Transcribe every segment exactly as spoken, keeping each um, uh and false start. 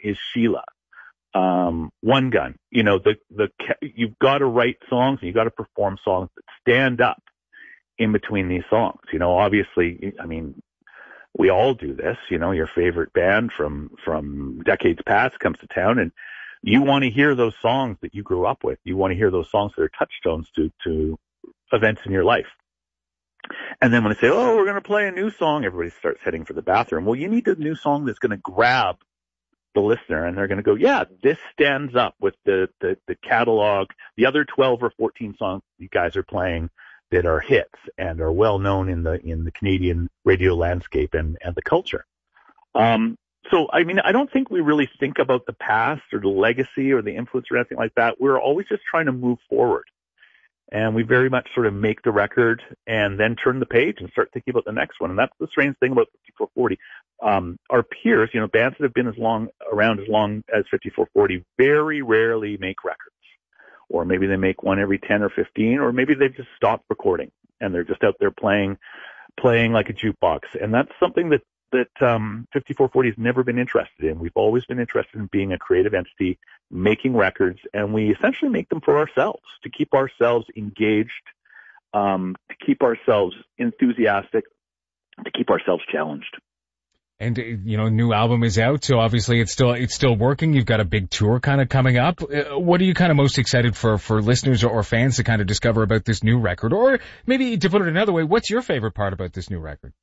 is Sheila. Um, One Gun. You know, the, the, you've got to write songs and you've got to perform songs that stand up in between these songs. You know, obviously, I mean, we all do this. You know, your favorite band from, from decades past comes to town, and you want to hear those songs that you grew up with. You want to hear those songs that are touchstones to, to events in your life. And then when they say, oh, we're going to play a new song, everybody starts heading for the bathroom. Well, you need a new song that's going to grab the listener, and they're going to go, yeah, this stands up with the, the, the catalog, the other twelve or fourteen songs you guys are playing that are hits and are well known in the, in the Canadian radio landscape and, and the culture. Um, so, I mean, I don't think we really think about the past or the legacy or the influence or anything like that. We're always just trying to move forward. And we very much sort of make the record and then turn the page and start thinking about the next one. And that's the strange thing about fifty-four forty. Um, our peers, you know, bands that have been as long around as long as fifty-four forty very rarely make records. Or maybe they make one every ten or fifteen, or maybe they've just stopped recording and they're just out there playing, playing like a jukebox. And that's something that, that, um, fifty-four forty has never been interested in. We've always been interested in being a creative entity, making records, and we essentially make them for ourselves, to keep ourselves engaged, um, to keep ourselves enthusiastic, to keep ourselves challenged. And, you know, new album is out, so obviously it's still, it's still working. You've got a big tour kind of coming up. What are you kind of most excited for, for listeners or fans to kind of discover about this new record? Or maybe to put it another way, what's your favorite part about this new record?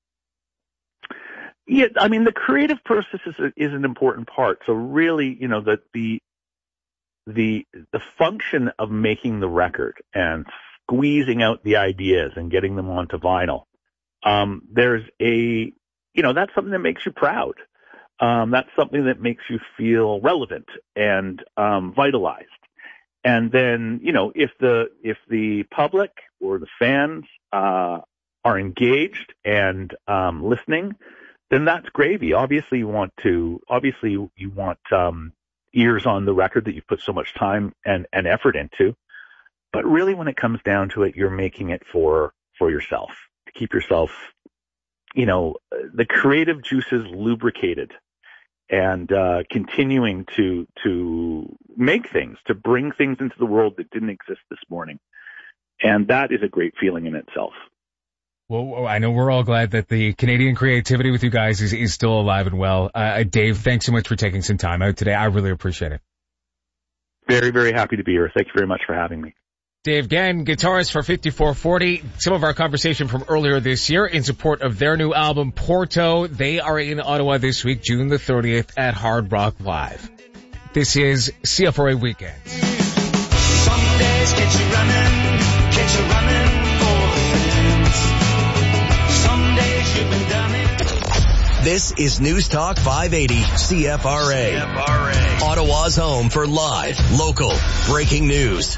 Yeah, I mean, the creative process is, is an important part. So really, you know, the, the, the, the function of making the record and squeezing out the ideas and getting them onto vinyl, um, there's a, you know, that's something that makes you proud. Um, that's something that makes you feel relevant and, um, vitalized. And then, you know, if the, if the public or the fans, uh, are engaged and, um, listening, then that's gravy. Obviously you want to, obviously you want, um, ears on the record that you've put so much time and, and effort into. But really when it comes down to it, you're making it for, for yourself, to keep yourself, you know, the creative juices lubricated and, uh, continuing to, to make things, to bring things into the world that didn't exist this morning. And that is a great feeling in itself. Well, I know we're all glad that the Canadian creativity with you guys is, is still alive and well. Uh, Dave, thanks so much for taking some time out today. I really appreciate it. Very, very happy to be here. Thank you very much for having me. Dave Gann, guitarist for fifty-four forty. Some of our conversation from earlier this year in support of their new album, Porto. They are in Ottawa this week, June the thirtieth at Hard Rock Live. This is C F R A Weekend. Some days get you running, get you running for the fence. Some days you've been done it. This is News Talk five eighty C F R A. C F R A. Ottawa's home for live, local, breaking news.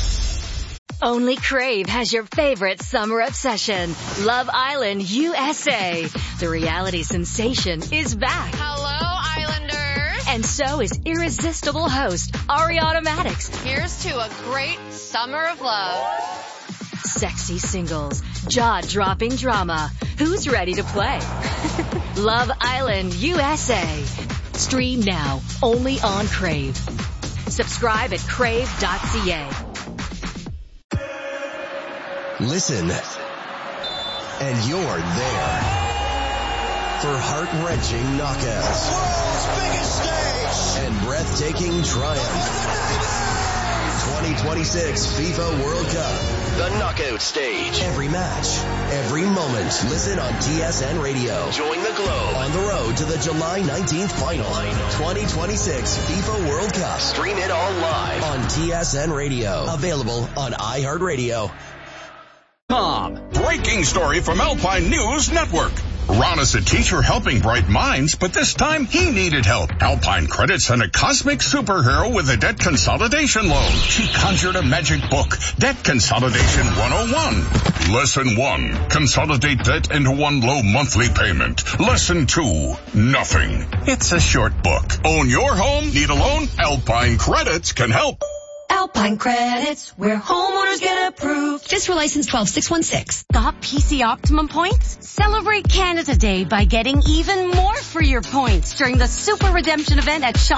Only Crave has your favorite summer obsession, Love Island U S A. The reality sensation is back. Hello, Islanders. And so is irresistible host Ariana Maddox. Here's to a great summer of love. Sexy singles, jaw-dropping drama. Who's ready to play? Love Island U S A. Stream now, only on Crave. Subscribe at crave dot c a. Listen, and you're there for heart-wrenching knockouts, World's biggest stage, and breathtaking triumph. twenty twenty-six FIFA World Cup, the knockout stage. Every match, every moment. Listen on T S N Radio. Join the Globe on the road to the July nineteenth final. twenty twenty-six FIFA World Cup. Stream it all live on T S N Radio. Available on iHeartRadio. Com. Breaking story from Alpine News Network. Ron is a teacher helping bright minds, but this time he needed help. Alpine Credit sent a cosmic superhero with a debt consolidation loan. She conjured a magic book, Debt Consolidation one oh one. Lesson one, consolidate debt into one low monthly payment. Lesson two, nothing. It's a short book. Own your home? Need a loan? Alpine Credits can help. Alpine Credits, where homeowners get approved. Just for license twelve six one six. Got P C Optimum points? Celebrate Canada Day by getting even more for your points during the Super Redemption event at Shop.